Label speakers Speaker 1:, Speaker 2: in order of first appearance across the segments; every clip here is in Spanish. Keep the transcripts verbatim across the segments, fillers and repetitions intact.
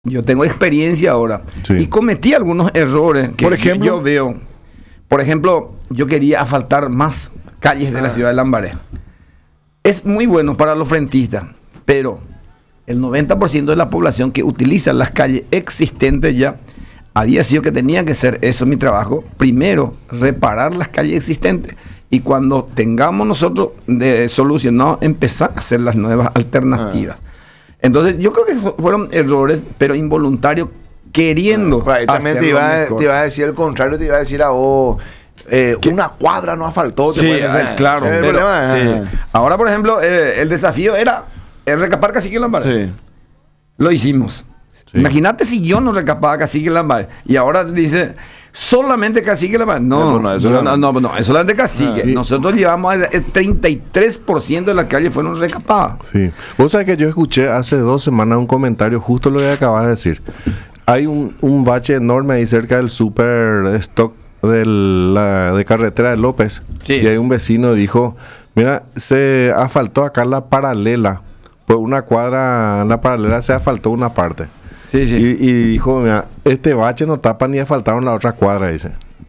Speaker 1: Yo tengo experiencia ahora
Speaker 2: Sí.
Speaker 1: y cometí algunos errores que
Speaker 2: Por ejemplo.
Speaker 1: yo veo. Por ejemplo, yo quería asfaltar más calles de
Speaker 2: Ah.
Speaker 1: la ciudad de Lambaré. Es muy bueno para los frentistas, pero el noventa por ciento de la población que utiliza las calles existentes ya había sido que tenía que ser eso mi trabajo. Primero, reparar las calles existentes y cuando tengamos nosotros de solucionado, empezar a hacer las nuevas alternativas.
Speaker 2: Ah.
Speaker 1: Entonces, yo creo que fu- fueron errores, pero involuntarios, queriendo.
Speaker 3: Por ahí también te
Speaker 1: hacerlo
Speaker 3: iba, a-
Speaker 1: mejor.
Speaker 3: te iba a decir el contrario, te iba a decir a vos, eh, una cuadra no asfaltó. te
Speaker 1: Sí,
Speaker 3: puede decir.
Speaker 1: eh, claro.
Speaker 3: Ese es el
Speaker 1: pero,
Speaker 3: problema.
Speaker 1: sí. Ahora, por ejemplo, eh, el desafío era el recapar Cacique Lambaré.
Speaker 3: Sí.
Speaker 1: Lo hicimos.
Speaker 2: Sí.
Speaker 1: Imagínate si yo no recapaba Cacique Lambaré. Y ahora dice, solamente Cacique Lambaré. No,
Speaker 3: No, no, eso
Speaker 1: no,
Speaker 3: no.
Speaker 1: no, no, no, eso es de Cacique.
Speaker 2: Ah, y-
Speaker 1: Nosotros llevamos el treinta y tres por ciento de las calles fueron recapadas.
Speaker 2: Sí. Vos sabés que yo escuché hace dos semanas un comentario, justo lo que acabas de decir. Hay un, un bache enorme ahí cerca del super stock de la de carretera de López.
Speaker 1: Sí.
Speaker 2: Y hay un vecino dijo, mira, se asfaltó acá la paralela. Por una cuadra, la paralela se asfaltó una parte.
Speaker 1: Sí, sí.
Speaker 2: Y, y dijo, mira, este bache no tapa ni asfaltaron la otra cuadra, dice.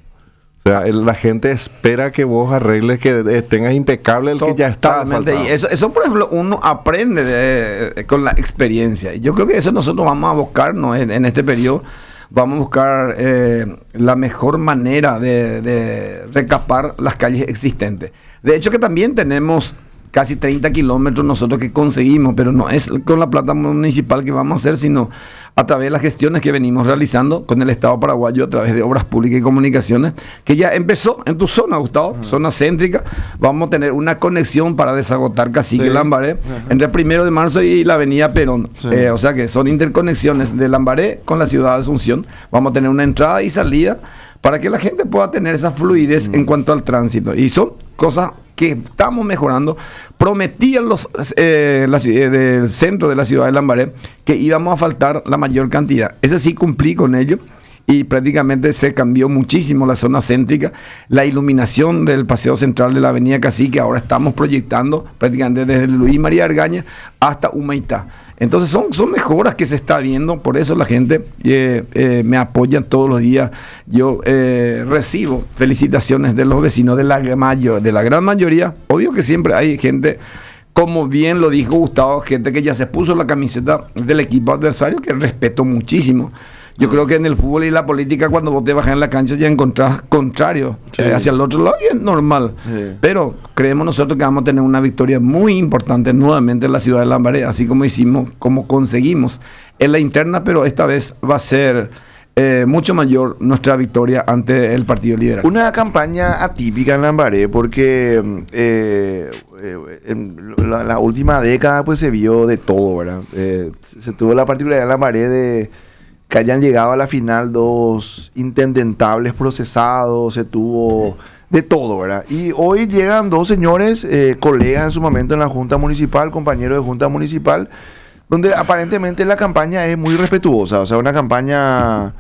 Speaker 2: O sea, el- la gente espera que vos arregles, que eh, tengas impecable el que ya está
Speaker 1: Totalmente.
Speaker 2: asfaltado.
Speaker 1: Y eso, eso, por ejemplo, uno aprende de- de- con la experiencia. Yo creo que eso nosotros vamos a buscarnos en, en este periodo. Vamos a buscar eh, la mejor manera de, de recapar las calles existentes. De hecho, que también tenemos casi treinta kilómetros nosotros que conseguimos, pero no es con la plata municipal que vamos a hacer, sino a través de las gestiones que venimos realizando con el Estado paraguayo a través de Obras Públicas y Comunicaciones, que ya empezó en tu zona, Gustavo, zona céntrica. Vamos a tener una conexión para desagotar Cacique
Speaker 3: Sí.
Speaker 1: Lambaré entre el primero de marzo y la avenida Perón.
Speaker 3: Sí.
Speaker 1: Eh, o sea que son interconexiones de Lambaré con la ciudad de Asunción. Vamos a tener una entrada y salida para que la gente pueda tener esa fluidez en cuanto al tránsito. Y son cosas que estamos mejorando. Prometían los eh, la ci- eh, del centro de la ciudad de Lambaré que íbamos a faltar la mayor cantidad. Ese sí cumplí con ello. Y prácticamente se cambió muchísimo la zona céntrica, la iluminación del paseo central de la avenida Cacique. Ahora estamos proyectando prácticamente desde Luis María Argaña hasta Humaitá. Entonces son, son mejoras que se está viendo, por eso la gente eh, eh, me apoya todos los días. Yo eh, recibo felicitaciones de los vecinos de la, mayor, de la gran mayoría. Obvio que siempre hay gente, como bien lo dijo Gustavo, gente que ya se puso la camiseta del equipo adversario, que respeto muchísimo. Yo creo que en el fútbol y la política, cuando vos te bajas en la cancha, ya encontrás contrario
Speaker 3: Sí.
Speaker 1: eh, hacia el otro lado, y es normal.
Speaker 3: Sí.
Speaker 1: Pero creemos nosotros que vamos a tener una victoria muy importante nuevamente en la ciudad de Lambaré, así como hicimos, como conseguimos en la interna, pero esta vez va a ser eh, mucho mayor nuestra victoria ante el Partido Liberal.
Speaker 3: Una campaña atípica en Lambaré porque eh, eh, en la, la última década pues se vio de todo, ¿verdad? Eh, se tuvo la particularidad en Lambaré de que hayan llegado a la final dos intendentables procesados, se tuvo de todo, ¿verdad? Y hoy llegan dos señores, eh, colegas en su momento en la Junta Municipal, compañeros de Junta Municipal, donde aparentemente la campaña es muy respetuosa, o sea, una campaña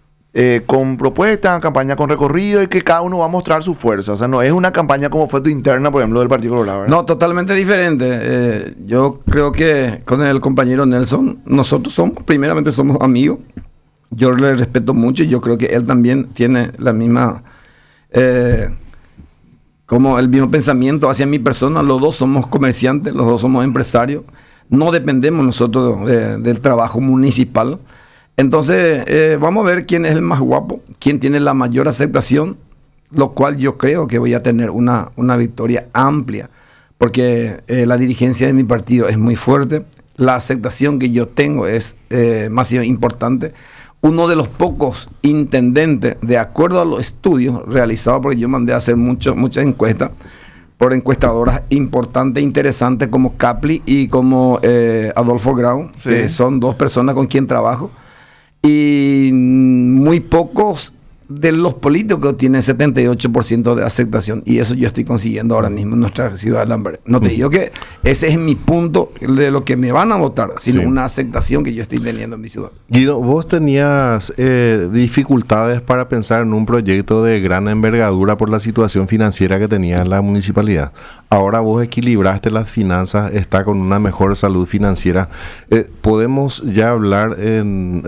Speaker 3: eh, con propuesta, una campaña con recorrido y que cada uno va a mostrar su fuerza, o sea, no es una campaña como fue tu interna, por ejemplo, del Partido Colorado, ¿verdad?
Speaker 1: No, totalmente diferente. Eh, yo creo que con el compañero Nelson, nosotros somos, primeramente somos amigos. Yo le respeto mucho y yo creo que él también tiene la misma, eh, como el mismo pensamiento hacia mi persona. Los dos somos comerciantes, los dos somos empresarios. No dependemos nosotros de- del trabajo municipal. Entonces, eh, vamos a ver quién es el más guapo, quién tiene la mayor aceptación, lo cual yo creo que voy a tener una, una victoria amplia, porque eh, la dirigencia de mi partido es muy fuerte, la aceptación que yo tengo es eh, más importante. Uno de los pocos intendentes, de acuerdo a los estudios realizados, porque yo mandé a hacer mucho, muchas encuestas por encuestadoras importantes, interesantes, como Capli y como eh, Adolfo Grau,
Speaker 3: Sí.
Speaker 1: que son dos personas con quien trabajo, y muy pocos de los políticos tiene setenta y ocho por ciento de aceptación, y eso yo estoy consiguiendo ahora mismo en nuestra ciudad de Lambaré. No te
Speaker 2: Mm.
Speaker 1: digo que ese es mi punto de lo que me van a votar, sino
Speaker 2: Sí.
Speaker 1: una aceptación que yo estoy teniendo en mi ciudad.
Speaker 2: Guido, vos tenías eh, dificultades para pensar en un proyecto de gran envergadura por la situación financiera que tenía la municipalidad. Ahora vos equilibraste las finanzas, está con una mejor salud financiera. Eh, ¿Podemos ya hablar en